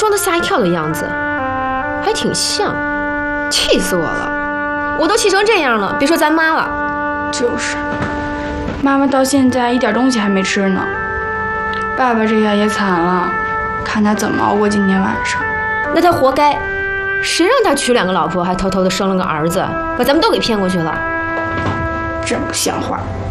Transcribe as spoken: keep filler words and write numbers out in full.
装的吓一跳的样子，还挺像，气死我了！我都气成这样了，别说咱妈了。 就是，妈妈到现在一点东西还没吃呢。爸爸这下也惨了，看他怎么熬过今天晚上。 那他活该，谁让他娶两个老婆，还偷偷的生了个儿子，把咱们都给骗过去了？ 真不像话。